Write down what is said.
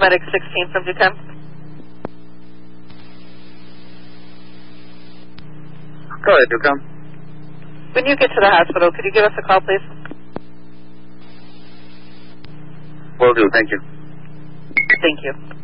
Medic 16 from Duquesne. Go ahead, Duquesne. When you get to the hospital, could you give us a call, please? Will do, thank you. Thank you.